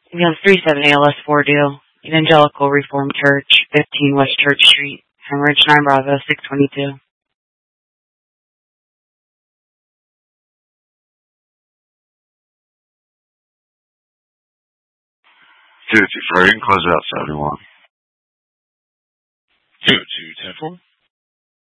We have 370 LS4 deal. Evangelical Reformed Church, 15 West Church Street, Hemorrhage 9 Bravo, 622. Close out 71. 2210-4.